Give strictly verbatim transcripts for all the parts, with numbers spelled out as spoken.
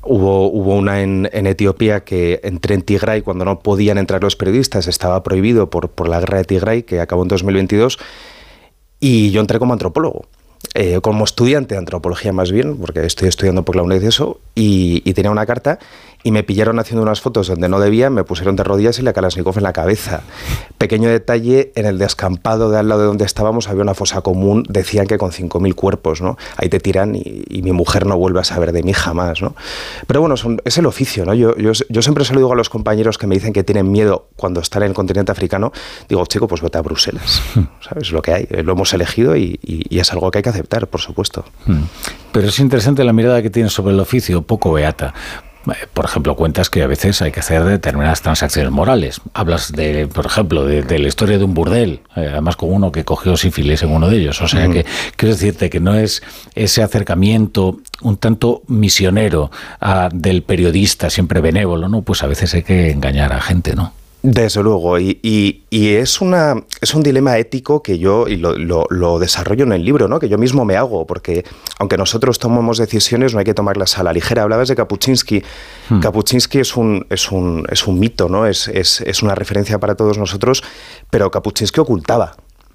Hubo, hubo una en, en Etiopía que entré en Tigray cuando no podían entrar los periodistas, estaba prohibido por, por la guerra de Tigray, que acabó en dos mil veintidós, y yo entré como antropólogo. Eh, como estudiante de antropología más bien, porque estoy estudiando por la UNED y eso, y, y tenía una carta y me pillaron haciendo unas fotos donde no debía, me pusieron de rodillas y la Kalashnikov en la cabeza. Pequeño detalle, en el descampado de al lado de donde estábamos había una fosa común, decían que con cinco mil cuerpos, ¿no? Ahí te tiran y, y mi mujer no vuelve a saber de mí jamás, ¿no? Pero bueno, son, es el oficio, ¿no? Yo, yo, yo siempre se lo digo a los compañeros que me dicen que tienen miedo cuando están en el continente africano, digo, chico, pues vete a Bruselas, ¿sabes? Lo que hay, lo hemos elegido y, y, y es algo que hay que aceptar, por supuesto. Pero es interesante la mirada que tienes sobre el oficio, poco beata. Por ejemplo, cuentas que a veces hay que hacer determinadas transacciones morales. Hablas, de, por ejemplo, de, de la historia de un burdel, eh, además con uno que cogió sífilis en uno de ellos. O sea, mm. que quiero decirte que no es ese acercamiento un tanto misionero a, del periodista, siempre benévolo, ¿no? Pues a veces hay que engañar a gente, ¿no? Desde luego, y, y, y es una es un dilema ético que yo y lo, lo, lo desarrollo en el libro, ¿no? Que yo mismo me hago, porque aunque nosotros tomamos decisiones, no hay que tomarlas a la ligera. Hablabas de Kapuczynski. Hmm. Kapuczynski es un es un es un mito, ¿no? Es, es, es una referencia para todos nosotros, pero Kapuczynski ocultaba.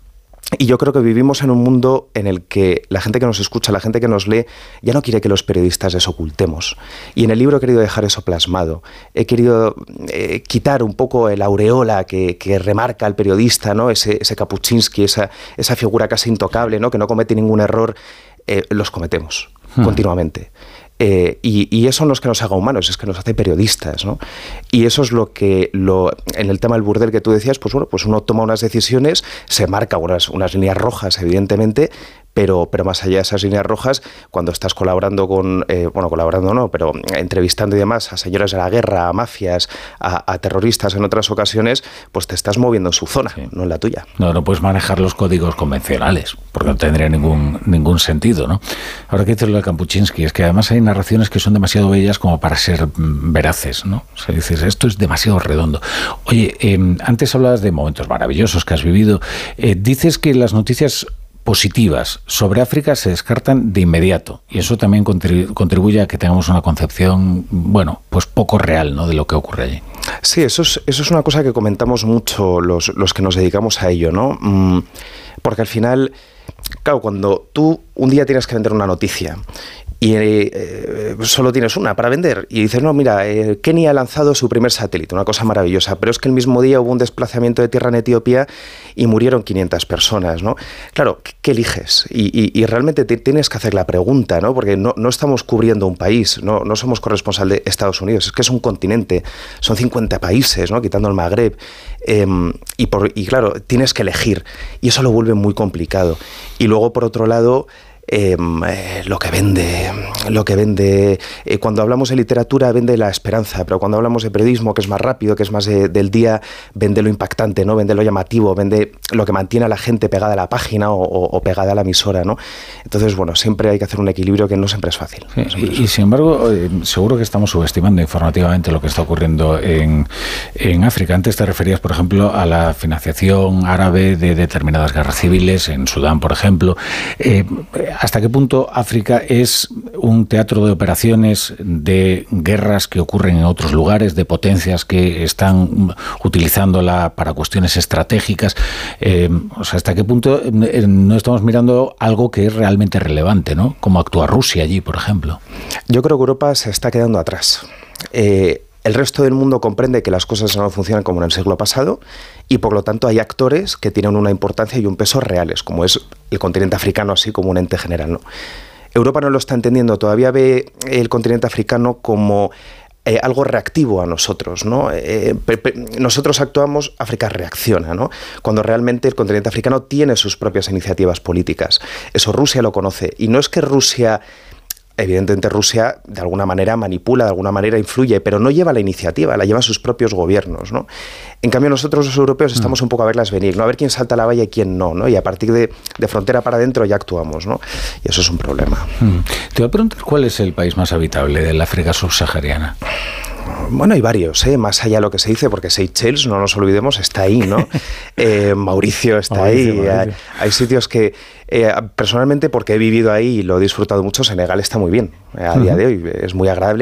Y yo creo que vivimos en un mundo en el que la gente que nos escucha, la gente que nos lee, ya no quiere que los periodistas les ocultemos. Y en el libro he querido dejar eso plasmado. He querido eh, quitar un poco el aureola que, que remarca al periodista, ¿no? Ese, ese Kapuczynski, esa, esa figura casi intocable, ¿no? Que no comete ningún error. Eh, los cometemos hmm. continuamente. Eh, y, y eso no es que nos haga humanos, es que nos hace periodistas, ¿no? Y eso es lo que, lo, en el tema del burdel que tú decías, pues bueno, pues uno toma unas decisiones, se marca unas, unas líneas rojas, evidentemente, pero, pero más allá de esas líneas rojas, cuando estás colaborando con, eh, bueno, colaborando no, pero entrevistando y demás a señores de la guerra, a mafias, a, a terroristas en otras ocasiones, pues te estás moviendo en su zona, sí. no en la tuya. No, no puedes manejar los códigos convencionales, porque no tendría ningún, ningún sentido, ¿no? Ahora que dices lo de Kapuczynski, es que además hay narraciones que son demasiado bellas como para ser veraces, ¿no? O sea, dices, esto es demasiado redondo. Oye, eh, antes hablabas de momentos maravillosos que has vivido. Eh, dices que las noticias positivas sobre África se descartan de inmediato y eso también contribu- contribuye a que tengamos una concepción, bueno, pues poco real, ¿no?, de lo que ocurre allí. Sí, eso es, eso es una cosa que comentamos mucho los, los que nos dedicamos a ello, ¿no? Mm, porque al final, claro, cuando tú un día tienes que vender una noticia y eh, solo tienes una para vender y dices, no, mira, eh, Kenia ha lanzado su primer satélite, una cosa maravillosa, pero es que el mismo día hubo un desplazamiento de tierra en Etiopía y murieron quinientas personas, ¿no? Claro, ¿qué eliges? Y, y, y realmente te tienes que hacer la pregunta, ¿no? Porque no, no estamos cubriendo un país, no, no somos corresponsal de Estados Unidos, es que es un continente, son cincuenta países, ¿no?, quitando el Magreb, eh, y, por, y claro, tienes que elegir, y eso lo vuelve muy complicado. Y luego, por otro lado, Eh, eh, lo que vende, lo que vende eh, cuando hablamos de literatura vende la esperanza, pero cuando hablamos de periodismo, que es más rápido, que es más de, del día, vende lo impactante, ¿no? Vende lo llamativo, vende lo que mantiene a la gente pegada a la página o, o, o pegada a la emisora, ¿no? Entonces, bueno, siempre hay que hacer un equilibrio que no siempre es fácil. Sí, no siempre y, es fácil. y sin embargo, eh, seguro que estamos subestimando informativamente lo que está ocurriendo en, en África. Antes te referías, por ejemplo, a la financiación árabe de determinadas guerras civiles, en Sudán, por ejemplo. Eh, ¿Hasta qué punto África es un teatro de operaciones de guerras que ocurren en otros lugares, de potencias que están utilizándola para cuestiones estratégicas? Eh, o sea, ¿hasta qué punto no estamos mirando algo que es realmente relevante, ¿no? Como actúa Rusia allí, por ejemplo. Yo creo que Europa se está quedando atrás. Eh, El resto del mundo comprende que las cosas no funcionan como en el siglo pasado y por lo tanto hay actores que tienen una importancia y un peso reales, como es el continente africano, así como un ente general, ¿no? Europa no lo está entendiendo, todavía ve el continente africano como eh, algo reactivo a nosotros, ¿no? Eh, pe, pe, nosotros actuamos, África reacciona, ¿no? Cuando realmente el continente africano tiene sus propias iniciativas políticas. Eso Rusia lo conoce y no es que Rusia... Evidentemente Rusia de alguna manera manipula, de alguna manera influye, pero no lleva la iniciativa, la llevan sus propios gobiernos, ¿no? En cambio nosotros los europeos estamos un poco a verlas venir, ¿no? A ver quién salta a la valla y quién no, ¿no? Y a partir de, de frontera para adentro ya actuamos, ¿no? Y eso es un problema. Te voy a preguntar cuál es el país más habitable de la África subsahariana. Bueno, hay varios, ¿eh? Más allá de lo que se dice, porque Seychelles, no nos olvidemos, está ahí, ¿no? eh, Mauricio está Mauricio, ahí. Mauricio. Hay, hay sitios que, eh, personalmente, porque he vivido ahí y lo he disfrutado mucho, Senegal está muy bien. Eh, a uh-huh. día de hoy es muy agradable.